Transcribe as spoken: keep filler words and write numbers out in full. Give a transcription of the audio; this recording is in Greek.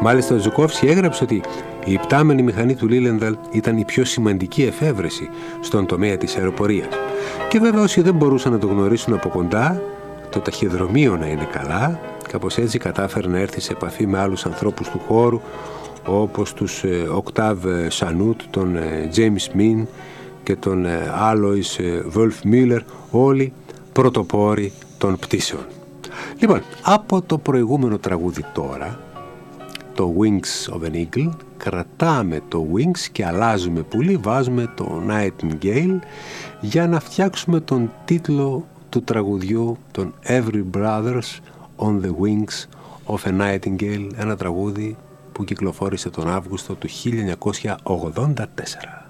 Μάλιστα ο Ζουκόφσκι έγραψε ότι η υπτάμενη μηχανή του Λίλενδαλ ήταν η πιο σημαντική εφεύρεση στον τομέα της αεροπορίας. Και βέβαια όσοι δεν μπορούσαν να το γνωρίσουν από κοντά, το ταχυδρομείο να είναι καλά, κάπως έτσι κατάφερε να έρθει σε επαφή με άλλους ανθρώπους του χώρου, όπως τους Οκτάβ Σανούτ, τον Τζέιμς Μιν και τον Άλοις Βολφ Μίλλερ, όλοι πρωτοπόροι των πτήσεων. Λοιπόν, από το προηγούμενο τραγούδι τώρα, το Wings of an Eagle, κρατάμε το Wings και αλλάζουμε πουλί, βάζουμε το Nightingale για να φτιάξουμε τον τίτλο του τραγουδιού των Every Brothers on the Wings of a Nightingale, ένα τραγούδι που κυκλοφόρησε τον Αύγουστο του χίλια εννιακόσια ογδόντα τέσσερα.